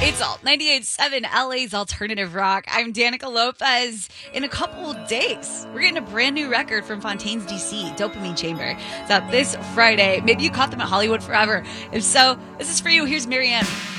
It's all 98.7 LA's Alternative Rock. I'm Danica Lopez. In a couple of days, we're getting a brand new record from Fontaines DC, Dopamine Chamber. It's out this Friday. Maybe you caught them at Hollywood Forever. If so, this is for you. Here's Marianne.